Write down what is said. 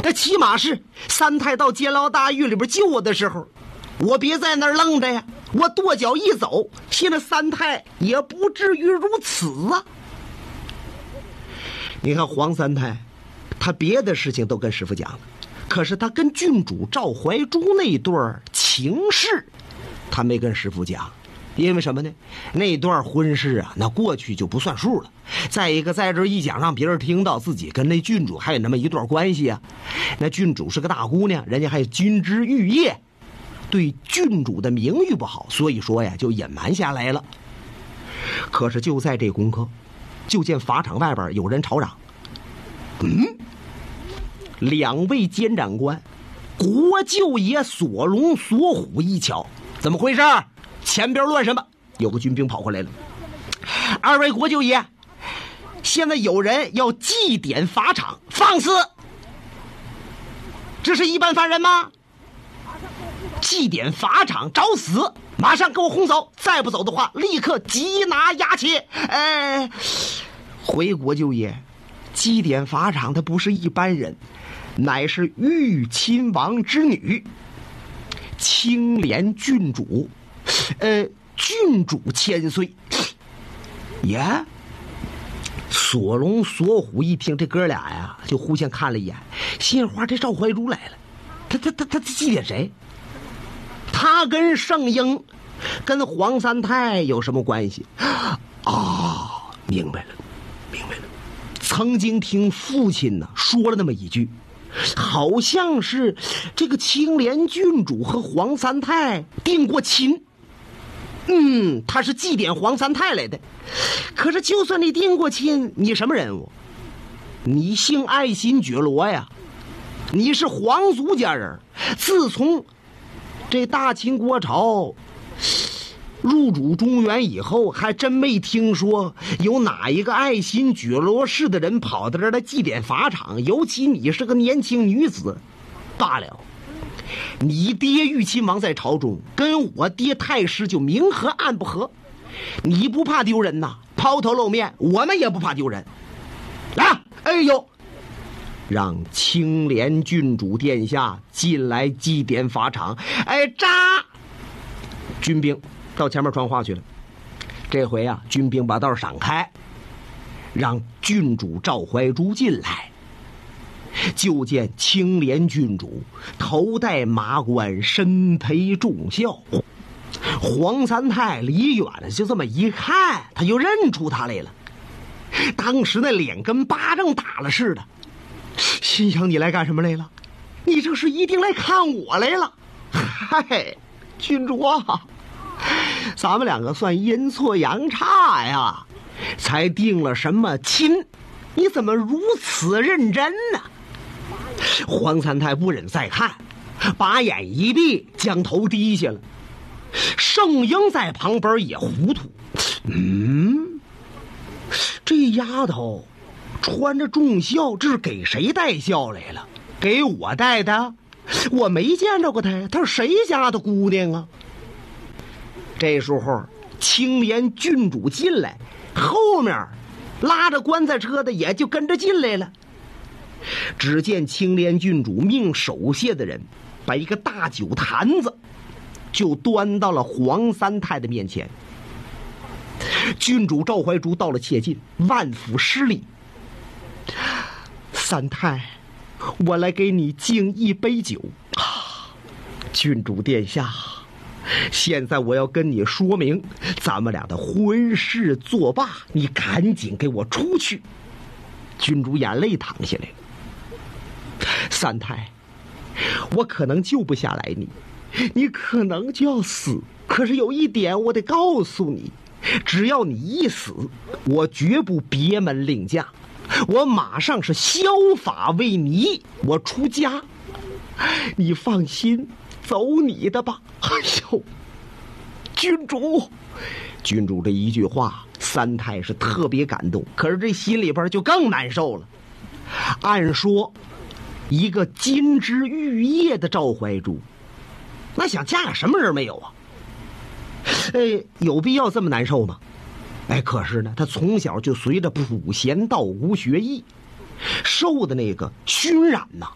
那起码是三太到监牢大狱里边救我的时候，我别在那儿愣着呀，我跺脚一走，现在三太也不至于如此啊。你看黄三太，他别的事情都跟师傅讲了，可是他跟郡主赵怀珠那段情事他没跟师傅讲。因为什么呢？那段婚事啊，那过去就不算数了。再一个，在这一讲让别人听到自己跟那郡主还有那么一段关系啊。那郡主是个大姑娘，人家还金枝玉叶，对郡主的名誉不好，所以说呀就隐瞒下来了。可是就在这功课，就见法场外边有人吵嚷，两位监斩官国舅爷索龙索虎一瞧，怎么回事？前边乱什么？有个军兵跑过来了，二位国舅爷，现在有人要祭典法场，放肆！这是一般犯人吗？祭典法场找死！马上给我轰走，再不走的话立刻缉拿押起。回国舅爷，祭典法场他不是一般人，乃是豫亲王之女青莲郡主。郡主千岁呀！索龙索虎一听这哥俩呀，就互相看了一眼，心话这赵怀珠来了，他祭奠谁？他跟圣婴跟黄三太有什么关系啊？明白了。曾经听父亲呢说了那么一句，好像是这个青莲郡主和黄三太定过亲。他是祭奠黄三太来的。可是就算你定过亲，你什么人物？你姓爱新觉罗呀，你是皇族家人。自从这大清国朝入主中原以后，还真没听说有哪一个爱新觉罗氏的人跑到这儿来祭奠法场，尤其你是个年轻女子。罢了，你爹豫亲王在朝中跟我爹太师就明和暗不和，你不怕丢人呐？抛头露面，我们也不怕丢人。来，哎呦，让青莲郡主殿下进来祭奠法场。扎！军兵到前面传话去了。这回啊，军兵把道闪开，让郡主赵怀珠进来。就见青莲郡主头戴马冠，身披重孝。黄三太离远了就这么一看，他就认出他来了。当时那脸跟巴掌打了似的，心想你来干什么来了？你这是一定来看我来了。嗨，郡主啊，咱们两个算阴错阳差呀，才定了什么亲，你怎么如此认真呢？黄三太不忍再看，把眼一闭，将头低下了。圣婴在旁边也糊涂，这丫头穿着重孝，这是给谁带孝来了？给我带的？我没见着过她，她是谁家的姑娘啊？这时候青莲郡主进来，后面拉着棺材车的也就跟着进来了。只见青莲郡主命手下的人把一个大酒坛子就端到了黄三太的面前。郡主赵怀珠到了切近，万府施礼：三太，我来给你敬一杯酒。郡主殿下，现在我要跟你说明咱们俩的婚事作罢，你赶紧给我出去。郡主眼泪淌下来，三太，我可能救不下来你，你可能就要死，可是有一点我得告诉你，只要你一死，我绝不别门另嫁，我马上是削发为尼，我出家，你放心，走你的吧。哎呦，郡主这一句话，三太是特别感动，可是这心里边就更难受了。按说一个金枝玉叶的赵怀珠，那想嫁什么人没有啊？有必要这么难受吗？可是呢，他从小就随着普贤道姑学艺，受的那个熏染呐，